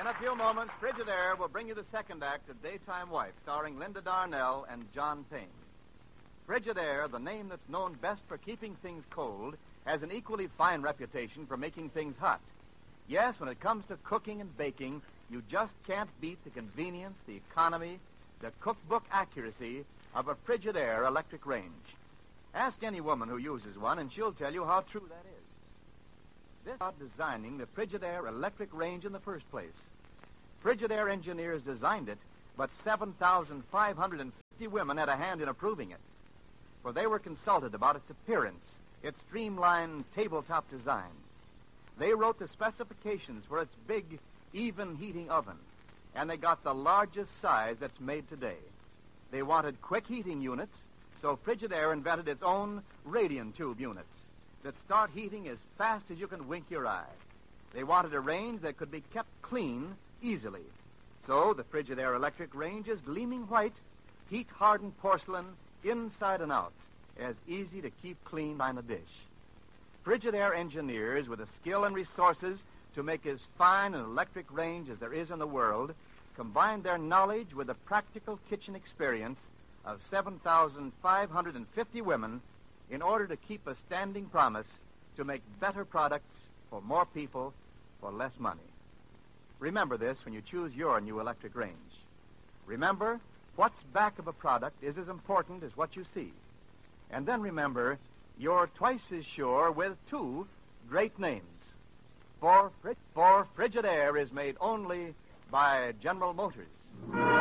a few moments, Frigidaire will bring you the second act of Daytime Wife, starring Linda Darnell and John Payne. Frigidaire, the name that's known best for keeping things cold, has an equally fine reputation for making things hot. Yes, when it comes to cooking and baking, you just can't beat the convenience, the economy, the cookbook accuracy of a Frigidaire electric range. Ask any woman who uses one, and she'll tell you how true that is. This is about designing the Frigidaire electric range in the first place. Frigidaire engineers designed it, but 7,550 women had a hand in approving it. For they were consulted about its appearance, its streamlined tabletop design. They wrote the specifications for its big, even heating oven, and they got the largest size that's made today. They wanted quick heating units, so Frigidaire invented its own radiant tube units that start heating as fast as you can wink your eye. They wanted a range that could be kept clean easily. So the Frigidaire electric range is gleaming white, heat-hardened porcelain inside and out, as easy to keep clean on a dish. Frigidaire engineers, with the skill and resources to make as fine an electric range as there is in the world, combined their knowledge with the practical kitchen experience of 7,550 women in order to keep a standing promise to make better products for more people for less money. Remember this when you choose your new electric range. Remember, what's back of a product is as important as what you see. And then remember, you're twice as sure with two great names. For Frigidaire is made only by General Motors.